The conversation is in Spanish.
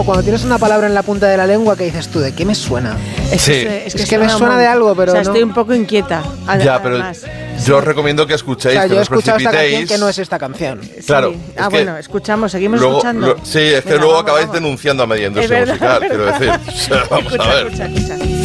Cuando tienes una palabra en la punta de la lengua que dices tú, ¿de qué me suena? Es que me suena de algo, pero no. estoy un poco inquieta. Ya, pero yo os recomiendo que escuchéis, que yo he os escuchado esta canción precipitéis. que no es esta canción. Claro. Bueno, seguimos escuchando. Sí, es que Venga, luego vamos. denunciando a media industria musical, quiero decir. O sea, vamos a ver. Escucha.